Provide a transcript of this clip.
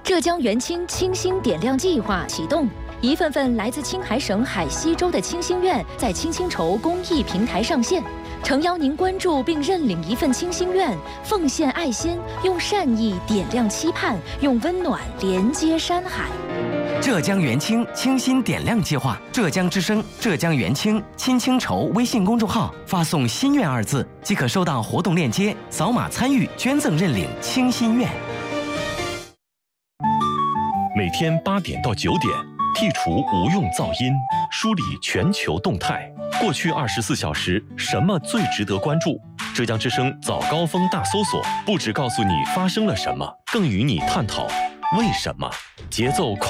浙江元清清新点亮计划启动，一份份来自青海省海西州的清心愿在青青筹公益平台上线。诚邀您关注并认领一份清心愿，奉献爱心，用善意点亮期盼，用温暖连接山海。 浙江元清清新点亮计划，浙江之声、浙江元清青青筹微信公众号发送“心愿”2字，即可收到活动链接，扫码参与捐赠认领清心愿。 每天8点到9点，剔除无用噪音，梳理全球动态。过去24小时，什么最值得关注？浙江之声早高峰大搜索，不只告诉你发生了什么，更与你探讨为什么。节奏快。